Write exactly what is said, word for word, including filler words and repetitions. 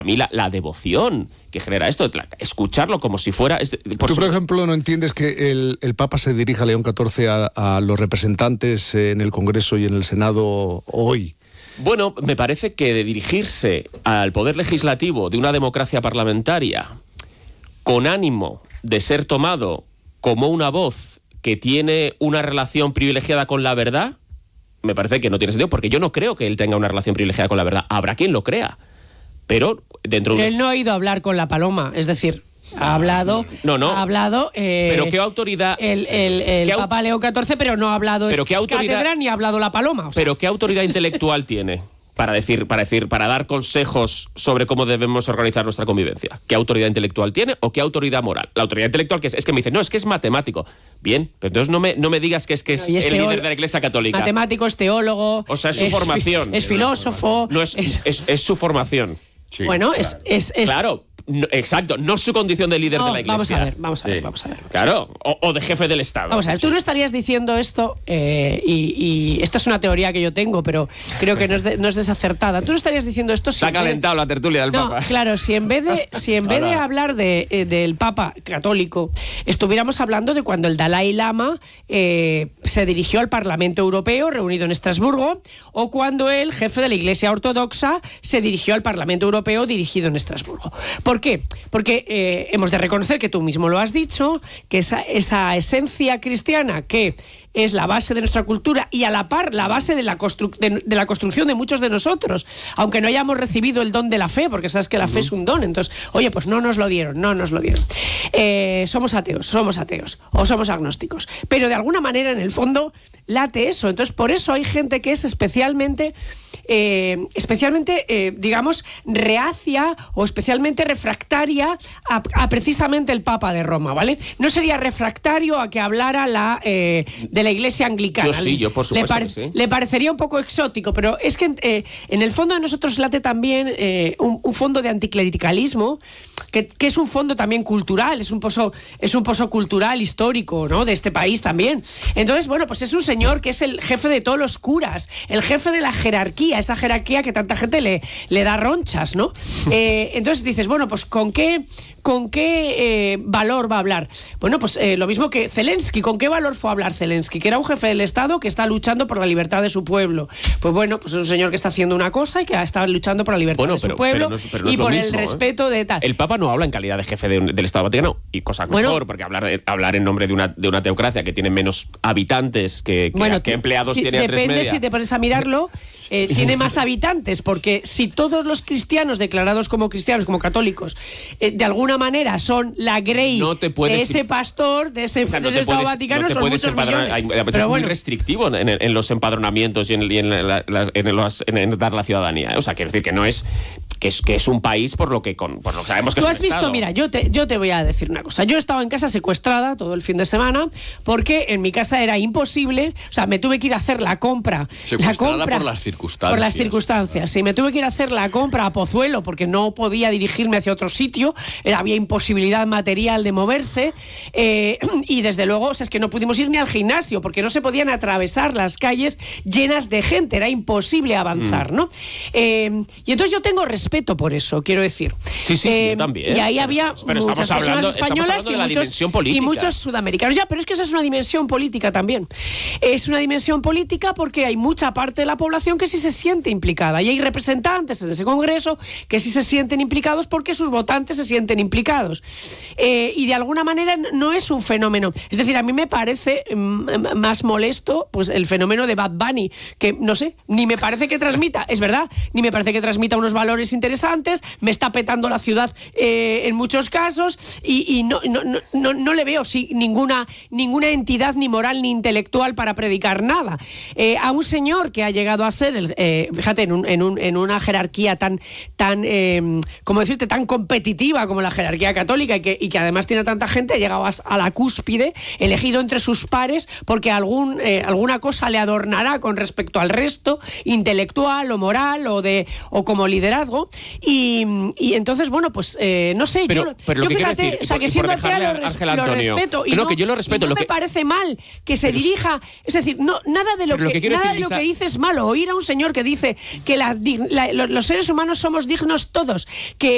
A mí la, la devoción que genera esto, la, escucharlo como si fuera... Es, por Tú, por su... ejemplo, no entiendes que el, el Papa se dirija a León catorce a, a los representantes en el Congreso y en el Senado hoy. Bueno, me parece que de dirigirse al poder legislativo de una democracia parlamentaria con ánimo de ser tomado como una voz que tiene una relación privilegiada con la verdad, me parece que no tiene sentido, porque yo no creo que él tenga una relación privilegiada con la verdad. Habrá quien lo crea. Pero dentro de un... Él no ha ido a hablar con la paloma, es decir, ha hablado... No, no. Ha hablado... Eh, ¿Pero qué autoridad...? El, el, el ¿Qué Papa León catorce, pero no ha hablado ¿Pero qué autoridad... cátedra ni ha hablado la paloma. O sea. ¿Pero qué autoridad intelectual tiene para decir, para decir, para dar consejos sobre cómo debemos organizar nuestra convivencia? ¿Qué autoridad intelectual tiene o qué autoridad moral? La autoridad intelectual que es, es que me dice, no, es que es matemático. Bien, pero entonces no me, no me digas que es que es, no, es el teó... líder de la Iglesia Católica. Matemático, es teólogo... O sea, es su es formación. Fi, es filósofo... No, es, es, es, es su formación. Sí, bueno, claro. es, es, es... Claro, no, exacto, no su condición de líder no, de la Iglesia. Vamos a ver, vamos a ver, sí. vamos a ver. Claro, o, o de jefe del Estado. Vamos a ver, tú no estarías diciendo esto, eh, y, y esto es una teoría que yo tengo, pero creo que no es, de, no es desacertada. Tú no estarías diciendo esto... Si Se ha calentado de... la tertulia del no, Papa. Claro, si en vez de, si en vez de hablar de, eh, del Papa católico, estuviéramos hablando de cuando el Dalai Lama eh, se dirigió al Parlamento Europeo, reunido en Estrasburgo, o cuando el jefe de la Iglesia Ortodoxa se dirigió al Parlamento Europeo, dirigido en Estrasburgo. ¿Por qué? Porque eh, hemos de reconocer, que tú mismo lo has dicho, que esa, esa esencia cristiana que es la base de nuestra cultura y a la par la base de la, constru- de, de la construcción de muchos de nosotros, aunque no hayamos recibido el don de la fe, porque sabes que la fe es un don, entonces, oye, pues no nos lo dieron, no nos lo dieron. Eh, somos ateos, somos ateos, o somos agnósticos, pero de alguna manera en el fondo late eso, entonces por eso hay gente que es especialmente, eh, especialmente, eh, digamos, reacia o especialmente refractaria a, a precisamente el Papa de Roma, ¿vale? No sería refractario a que hablara la... Eh, de la Iglesia anglicana. Yo sí, yo por supuesto le, pare- que sí. le parecería un poco exótico, pero es que eh, en el fondo de nosotros late también eh, un, un fondo de anticlericalismo, que, que es un fondo también cultural, es un pozo, es un pozo cultural, histórico, ¿no?, de este país también. Entonces, bueno, pues es un señor que es el jefe de todos los curas, el jefe de la jerarquía, esa jerarquía que tanta gente le, le da ronchas, ¿no? Eh, entonces dices, bueno, pues ¿con qué, con qué eh, valor va a hablar? Bueno, pues eh, lo mismo que Zelensky, ¿con qué valor fue a hablar Zelensky? Que era un jefe del Estado que está luchando por la libertad de su pueblo. Pues bueno, pues es un señor que está haciendo una cosa y que está luchando por la libertad bueno, de pero, su pueblo pero no es, pero no y es por mismo, el respeto ¿eh? de tal. El Papa no habla en calidad de jefe de un, del Estado Vaticano, y cosa bueno, mejor, porque hablar, de, hablar en nombre de una, de una teocracia que tiene menos habitantes que, que, bueno, que empleados si, tiene a tres depende media. si te pones a mirarlo, eh, tiene más habitantes, porque si todos los cristianos declarados como cristianos, como católicos, eh, de alguna manera son la grey no te puedes, de ese pastor, de ese, o sea, no de ese Estado puedes, Vaticano, no son muchos millones. Hay, es Pero muy bueno, restrictivo en, en, en los empadronamientos y en, y en, la, la, en, los, en, en dar la ciudadanía. O sea, quiero decir que no es... Que es, que es un país por lo que con, por lo que sabemos que Tú es un has visto, estado. mira, yo te, yo te voy a decir una cosa. Yo estaba en casa secuestrada todo el fin de semana porque en mi casa era imposible, o sea, me tuve que ir a hacer la compra. Secuestrada la compra por las circunstancias. Por las circunstancias, sí. Me tuve que ir a hacer la compra a Pozuelo porque no podía dirigirme hacia otro sitio, era, había imposibilidad material de moverse, eh, y desde luego, o sea, es que no pudimos ir ni al gimnasio porque no se podían atravesar las calles llenas de gente, era imposible avanzar, mm. ¿no? Eh, y entonces yo tengo respeto por eso, quiero decir. Sí, sí, eh, sí, yo también. Y ahí pero había pero muchas estamos hablando, personas españolas estamos hablando de y, la muchos, dimensión política. y muchos sudamericanos. Ya, pero es que esa es una dimensión política también. Es una dimensión política porque hay mucha parte de la población que sí se siente implicada y hay representantes en ese congreso que sí se sienten implicados porque sus votantes se sienten implicados. Eh, y de alguna manera no es un fenómeno. Es decir, a mí me parece mm, más molesto pues el fenómeno de Bad Bunny, que no sé, ni me parece que transmita, es verdad, ni me parece que transmita unos valores interesantes, me está petando la ciudad eh, en muchos casos y, y no, no, no, no le veo sí, ninguna, ninguna entidad ni moral ni intelectual para predicar nada. Eh, a un señor que ha llegado a ser, el, eh, fíjate, en, un, en, un, en una jerarquía tan, tan eh, como decirte, tan competitiva como la jerarquía católica y que, y que además tiene tanta gente, ha llegado a, a la cúspide, elegido entre sus pares porque algún, eh, alguna cosa le adornará con respecto al resto, intelectual o moral o, de, o como liderazgo. Y, y entonces, bueno, pues eh, no sé, pero, yo, pero yo lo fíjate, decir, o sea, que por, siendo por atea lo, res, lo respeto. Y no, no, que yo lo respeto. Y no lo me que... parece mal que se dirija, es decir, no, nada de lo que, lo que, nada decir, de lo Lisa... que dice es malo. Oír a un señor que dice que la, la, los seres humanos somos dignos todos, que